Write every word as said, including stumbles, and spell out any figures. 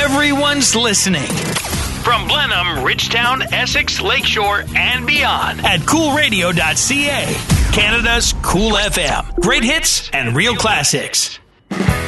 Everyone's listening. From Blenheim, Ridgetown, Essex, Lakeshore, and beyond at cool radio dot c a. Canada's Cool F M. Great hits and real classics.